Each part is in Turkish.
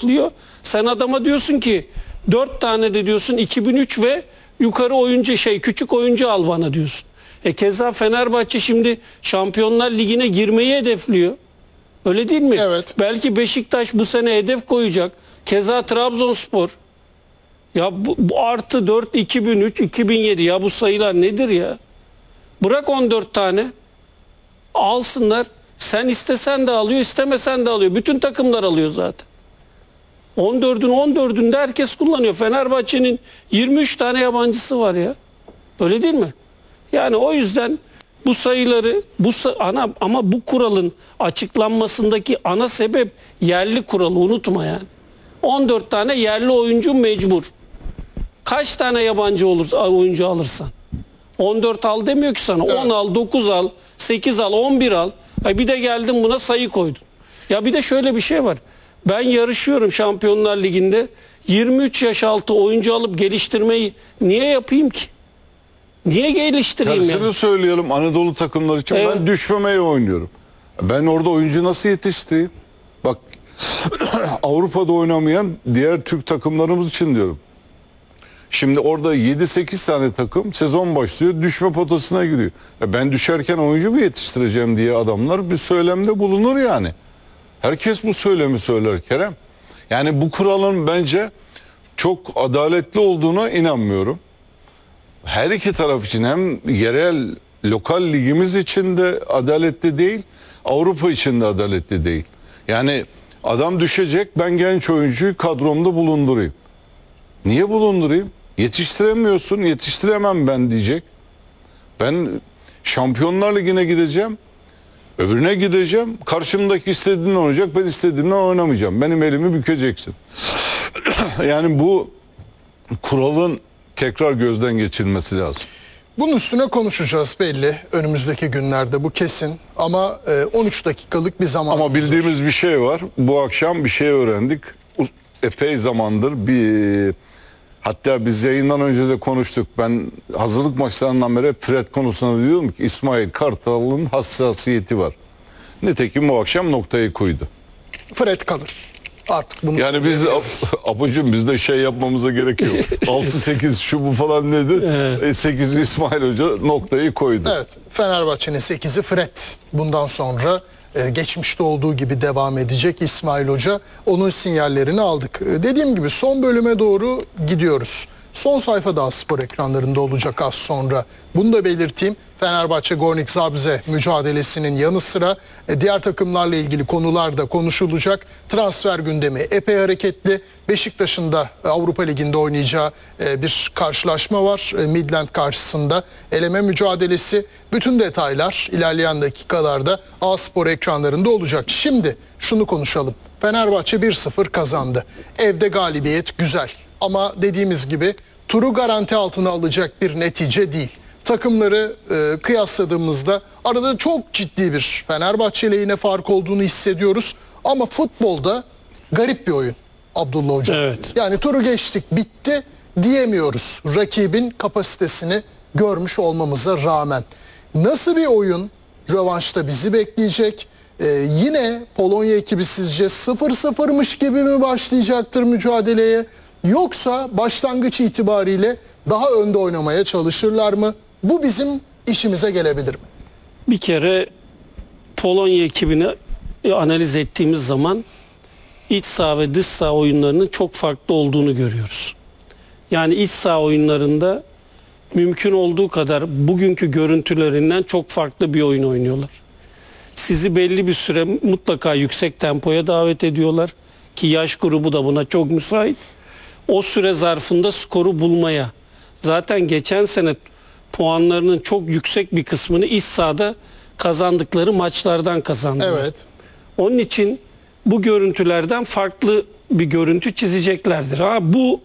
hedefliyor. Sen adama diyorsun ki 4 tane de diyorsun 2003 ve yukarı oyuncu küçük oyuncu al bana diyorsun. Keza Fenerbahçe şimdi Şampiyonlar Ligi'ne girmeyi hedefliyor. Öyle değil mi? Evet. Belki Beşiktaş bu sene hedef koyacak. Keza Trabzonspor. Ya bu artı 4, 2003, 2007 ya bu sayılar nedir ya? Bırak 14 tane. Alsınlar. Sen istesen de alıyor, istemesen de alıyor. Bütün takımlar alıyor zaten. 14'ünde herkes kullanıyor. Fenerbahçe'nin 23 tane yabancısı var ya. Öyle değil mi? Yani o yüzden bu sayıları ama bu kuralın açıklanmasındaki ana sebep yerli kuralı, unutma yani. 14 tane yerli oyuncu mecbur. Kaç tane yabancı oyuncu alırsan? 14 al demiyor ki sana. Evet. 10 al, 9 al, 8 al, 11 al. Bir de geldin buna sayı koydun. Ya bir de şöyle bir şey var. Ben yarışıyorum Şampiyonlar Ligi'nde. 23 yaş altı oyuncu alıp geliştirmeyi niye yapayım ki? Niye geliştireyim Tersini yani? söyleyelim Anadolu takımları için. Evet. Ben düşmemeye oynuyorum. Ben orada oyuncu nasıl yetiştireyim? Bak Avrupa'da oynamayan diğer Türk takımlarımız için diyorum. Şimdi orada 7-8 tane takım sezon başlıyor, düşme potasına giriyor. Ben düşerken oyuncu mu yetiştireceğim diye adamlar bir söylemde bulunur yani. Herkes bu söylemi söyler Kerem. Yani bu kuralın bence çok adaletli olduğuna inanmıyorum. Her iki taraf için hem yerel, lokal ligimiz için de adaletli değil, Avrupa için de adaletli değil. Yani adam düşecek, ben genç oyuncuyu kadromda bulundurayım. Niye bulundurayım? Yetiştiremiyorsun, yetiştiremem ben diyecek. Ben Şampiyonlar Ligi'ne gideceğim, öbürüne gideceğim. Karşımdaki istediğinden oynayacak, ben istediğimden oynamayacağım. Benim elimi bükeceksin. Yani bu kuralın tekrar gözden geçirilmesi lazım. Bunun üstüne konuşacağız belli önümüzdeki günlerde, bu kesin. Ama 13 dakikalık bir zaman. Ama bildiğimiz bir şey var. Bu akşam bir şey öğrendik. Epey zamandır hatta biz yayından önce de konuştuk. Ben hazırlık maçlarından beri Fred konusunda diyorum ki İsmail Kartal'ın hassasiyeti var. Nitekim bu akşam noktayı koydu. Fred kalır. Artık bunu yani biz abucum bizde şey yapmamıza gerek yok. 6-8 şu bu falan nedir? Evet. 8 İsmail Hoca noktayı koydu. Evet. Fenerbahçe'nin 8'i Fred. Bundan sonra geçmişte olduğu gibi devam edecek İsmail Hoca. Onun sinyallerini aldık. Dediğim gibi son bölüme doğru gidiyoruz. Son sayfa daha spor ekranlarında olacak az sonra. Bunu da belirteyim. Fenerbahçe Gornik Zabrze mücadelesinin yanı sıra diğer takımlarla ilgili konular da konuşulacak. Transfer gündemi epey hareketli. Beşiktaş'ın da Avrupa Ligi'nde oynayacağı bir karşılaşma var. Midland karşısında eleme mücadelesi. Bütün detaylar ilerleyen dakikalarda A-Spor ekranlarında olacak. Şimdi şunu konuşalım. Fenerbahçe 1-0 kazandı. Evde galibiyet güzel. Ama dediğimiz gibi turu garanti altına alacak bir netice değil. Takımları kıyasladığımızda arada çok ciddi bir Fenerbahçe lehine fark olduğunu hissediyoruz. Ama futbolda garip bir oyun Abdullah Hoca. Evet. Yani turu geçtik, bitti diyemiyoruz. Rakibin kapasitesini görmüş olmamıza rağmen. Nasıl bir oyun rövanşta bizi bekleyecek? Yine Polonya ekibi sizce 0-0'mış gibi mi başlayacaktır mücadeleye? Yoksa başlangıç itibariyle daha önde oynamaya çalışırlar mı? Bu bizim işimize gelebilir mi? Bir kere Polonya ekibini analiz ettiğimiz zaman iç saha ve dış saha oyunlarının çok farklı olduğunu görüyoruz. Yani iç saha oyunlarında mümkün olduğu kadar bugünkü görüntülerinden çok farklı bir oyun oynuyorlar. Sizi belli bir süre mutlaka yüksek tempoya davet ediyorlar ki yaş grubu da buna çok müsait. O süre zarfında skoru bulmaya. Zaten geçen sene puanlarının çok yüksek bir kısmını iç sahada kazandıkları maçlardan kazandılar. Evet. Onun için bu görüntülerden farklı bir görüntü çizeceklerdir. Bu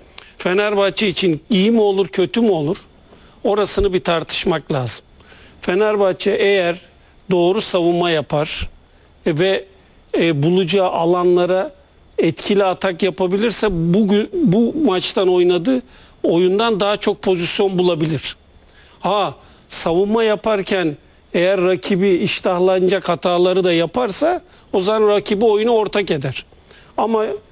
Fenerbahçe için iyi mi olur, kötü mü olur? Orasını bir tartışmak lazım. Fenerbahçe eğer doğru savunma yapar ve bulacağı alanlara etkili atak yapabilirse bu maçtan oynadığı oyundan daha çok pozisyon bulabilir. Savunma yaparken eğer rakibi iştahlanacak hataları da yaparsa o zaman rakibi oyunu ortak eder. Ama